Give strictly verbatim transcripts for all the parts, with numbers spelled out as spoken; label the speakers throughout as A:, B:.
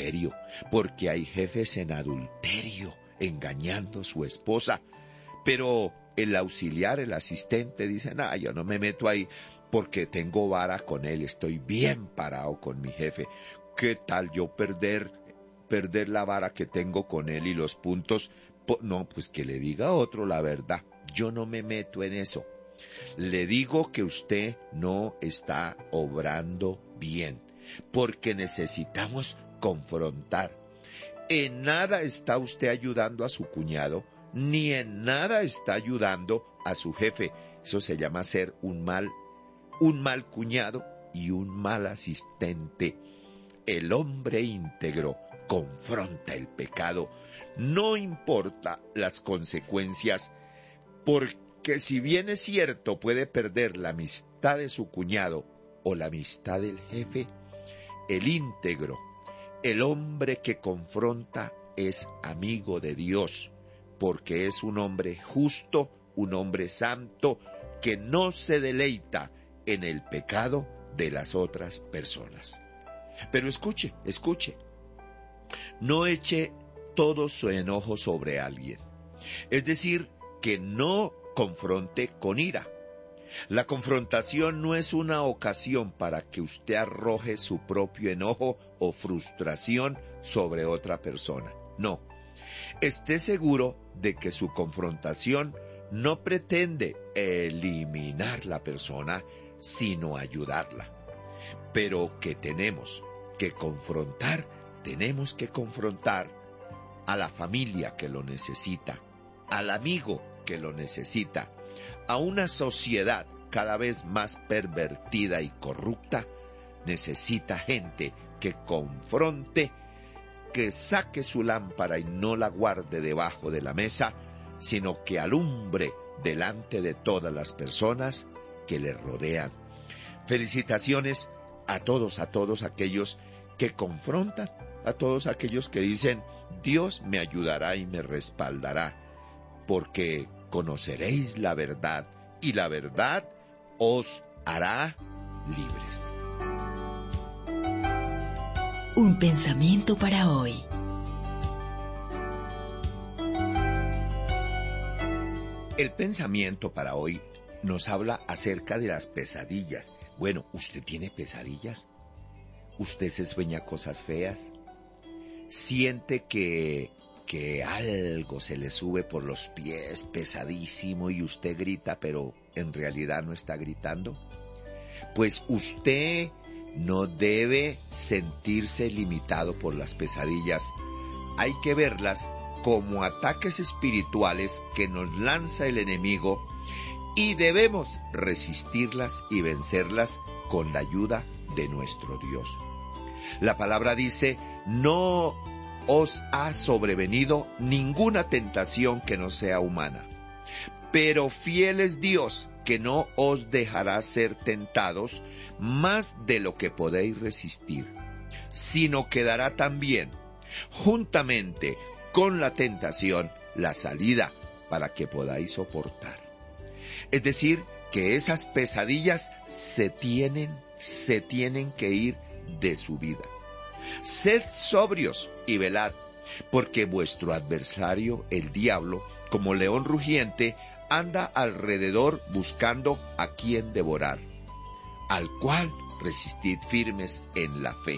A: adulterio, porque hay jefes en adulterio, engañando a su esposa. Pero el auxiliar, el asistente, dice, no, yo no me meto ahí porque tengo vara con él, estoy bien parado con mi jefe. ¿Qué tal yo perder, perder la vara que tengo con él y los puntos? No, pues que le diga a otro la verdad, yo no me meto en eso. Le digo que usted no está obrando bien, porque necesitamos confrontar. En nada está usted ayudando a su cuñado, ni en nada está ayudando a su jefe. Eso se llama ser un mal, un mal cuñado y un mal asistente. El hombre íntegro confronta el pecado, no importa las consecuencias, porque si bien es cierto puede perder la amistad de su cuñado o la amistad del jefe, el íntegro, el hombre que confronta es amigo de Dios, porque es un hombre justo, un hombre santo, que no se deleita en el pecado de las otras personas. Pero escuche, escuche, no eche todo su enojo sobre alguien. Es decir, que no confronte con ira. La confrontación no es una ocasión para que usted arroje su propio enojo o frustración sobre otra persona. No. Esté seguro de que su confrontación no pretende eliminar la persona, sino ayudarla. Pero que tenemos que confrontar, tenemos que confrontar a la familia que lo necesita, al amigo que lo necesita, a una sociedad cada vez más pervertida y corrupta. Necesita gente que confronte, que saque su lámpara y no la guarde debajo de la mesa, sino que alumbre delante de todas las personas que le rodean. Felicitaciones a todos, a todos aquellos que confrontan, a todos aquellos que dicen, Dios me ayudará y me respaldará, porque conoceréis la verdad, y la verdad os hará libres.
B: Un pensamiento para hoy.
A: El pensamiento para hoy nos habla acerca de las pesadillas. Bueno, ¿usted tiene pesadillas? ¿Usted se sueña cosas feas? ¿Siente que, que algo se le sube por los pies pesadísimo y usted grita, pero en realidad no está gritando? Pues usted no debe sentirse limitado por las pesadillas. Hay que verlas como ataques espirituales que nos lanza el enemigo y debemos resistirlas y vencerlas con la ayuda de nuestro Dios. La palabra dice, no os ha sobrevenido ninguna tentación que no sea humana, pero fiel es Dios, que no os dejará ser tentados más de lo que podéis resistir, sino que dará también, juntamente con la tentación, la salida para que podáis soportar. Es decir, que esas pesadillas se tienen, se tienen que ir de su vida. Sed sobrios y velad, porque vuestro adversario, el diablo, como león rugiente, anda alrededor buscando a quien devorar, al cual resistid firmes en la fe.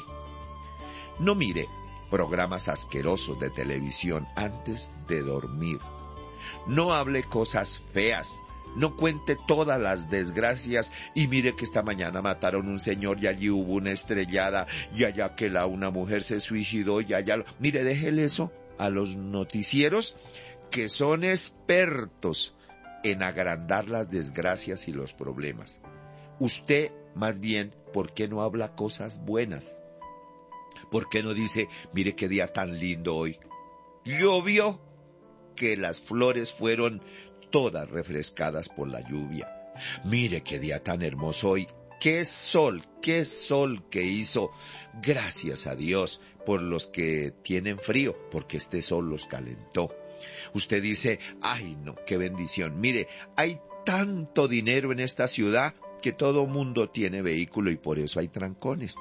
A: No mire programas asquerosos de televisión antes de dormir. No hable cosas feas. No cuente todas las desgracias y mire que esta mañana mataron un señor y allí hubo una estrellada y allá que la una mujer se suicidó y allá... Mire, déjele eso a los noticieros que son expertos en agrandar las desgracias y los problemas. Usted, más bien, ¿por qué no habla cosas buenas? ¿Por qué no dice, mire qué día tan lindo hoy? Llovió, que las flores fueron todas refrescadas por la lluvia. Mire qué día tan hermoso hoy. Qué sol, qué sol que hizo. Gracias a Dios por los que tienen frío, porque este sol los calentó. Usted dice, ay no, qué bendición. Mire, hay tanto dinero en esta ciudad que todo mundo tiene vehículo y por eso hay trancones.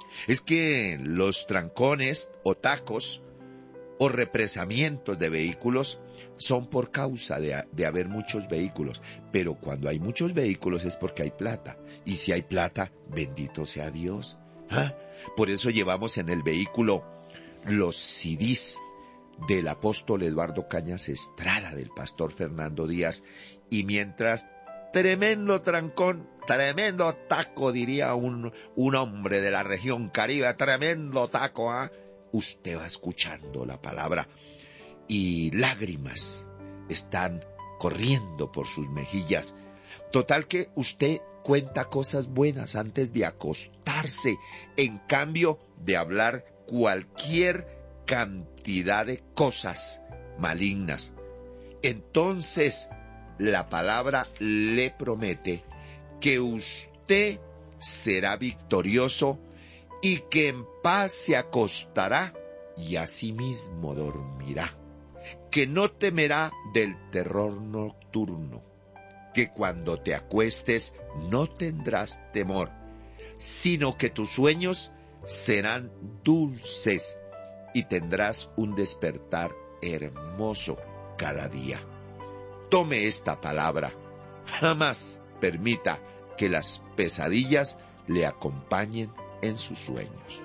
A: Es que los trancones o tacos o represamientos de vehículos son por causa de, de haber muchos vehículos. Pero cuando hay muchos vehículos es porque hay plata. Y si hay plata, bendito sea Dios. ¿Ah? Por eso llevamos en el vehículo los C Ds del apóstol Eduardo Cañas Estrada, del pastor Fernando Díaz. Y mientras tremendo trancón, tremendo taco, diría un, un hombre de la región Caribe, tremendo taco, ¿ah? Usted va escuchando la palabra y lágrimas están corriendo por sus mejillas. Total que usted cuenta cosas buenas antes de acostarse, en cambio de hablar cualquier cantidad de cosas malignas. Entonces, la palabra le promete que usted será victorioso y que en paz se acostará y asimismo dormirá, que no temerá del terror nocturno, que cuando te acuestes no tendrás temor, sino que tus sueños serán dulces y tendrás un despertar hermoso cada día. Tome esta palabra, jamás permita que las pesadillas le acompañen en sus sueños.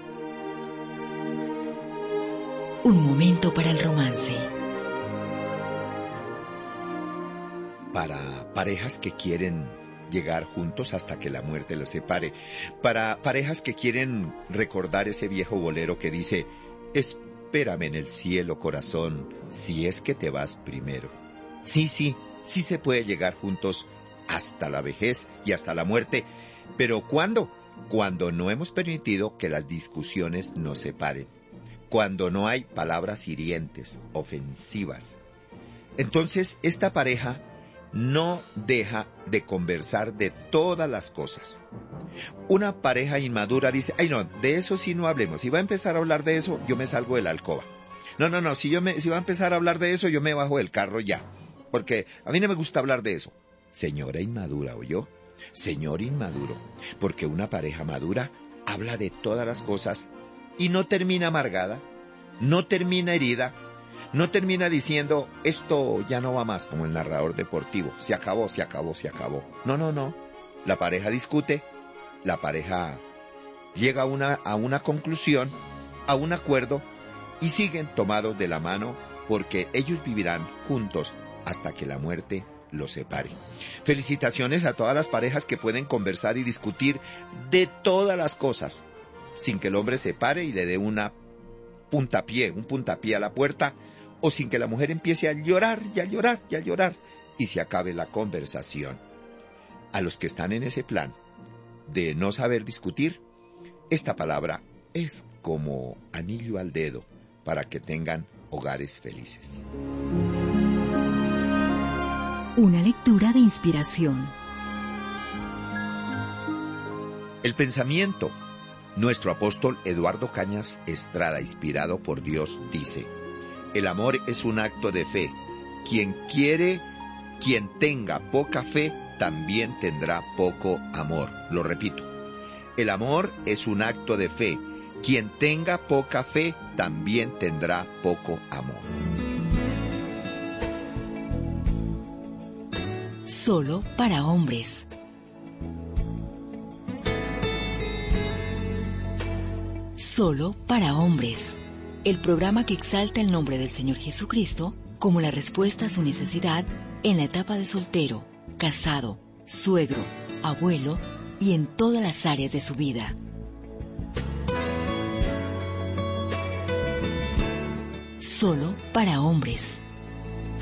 B: Un momento para el romance.
A: Para parejas que quieren llegar juntos hasta que la muerte los separe. Para parejas que quieren recordar ese viejo bolero que dice: espérame en el cielo, corazón, si es que te vas primero. Sí, sí, sí se puede llegar juntos hasta la vejez y hasta la muerte. ¿Pero cuándo? Cuando no hemos permitido que las discusiones nos separen. Cuando no hay palabras hirientes, ofensivas. Entonces, esta pareja no deja de conversar de todas las cosas. Una pareja inmadura dice: ay no, de eso sí no hablemos. Si va a empezar a hablar de eso, yo me salgo de la alcoba. No, no, no, si, yo me, si va a empezar a hablar de eso, yo me bajo del carro ya. Porque a mí no me gusta hablar de eso. Señora inmadura, ¿oyó? Señor inmaduro. Porque una pareja madura habla de todas las cosas y no termina amargada, no termina herida, no termina diciendo: esto ya no va más, como el narrador deportivo. Se acabó, se acabó, se acabó. No, no, no. La pareja discute, la pareja llega a una, a una conclusión, a un acuerdo, y siguen tomados de la mano porque ellos vivirán juntos hasta que la muerte los separe. Felicitaciones a todas las parejas que pueden conversar y discutir de todas las cosas, sin que el hombre se pare y le dé una puntapié, un puntapié a la puerta, o sin que la mujer empiece a llorar y a llorar y a llorar y se acabe la conversación. A los que están en ese plan de no saber discutir, esta palabra es como anillo al dedo para que tengan hogares felices.
B: Una lectura de inspiración.
A: El pensamiento. Nuestro apóstol Eduardo Cañas Estrada, inspirado por Dios, dice: el amor es un acto de fe. Quien quiere, quien tenga poca fe, también tendrá poco amor. Lo repito. El amor es un acto de fe. Quien tenga poca fe, también tendrá poco amor.
B: Solo para hombres. Solo para hombres. El programa que exalta el nombre del Señor Jesucristo como la respuesta a su necesidad en la etapa de soltero, casado, suegro, abuelo y en todas las áreas de su vida. Solo para hombres.